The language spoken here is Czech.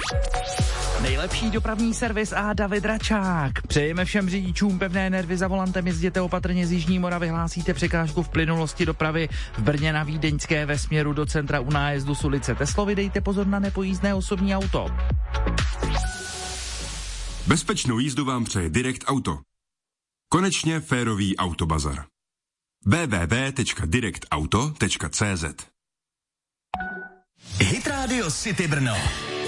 Nejlepší dopravní servis a David Račák. Přejeme všem řidičům pevné nervy za volantem, jezděte opatrně z Jižní Moravy, hlásíte překážku v plynulosti dopravy v Brně na Vídeňské ve směru do centra u nájezdu z ulice Teslovy, dejte pozor na nepojízdné osobní auto. Bezpečnou jízdu vám přeje Direct Auto. Konečně férový autobazar. www.directauto.cz Hit Radio City Brno.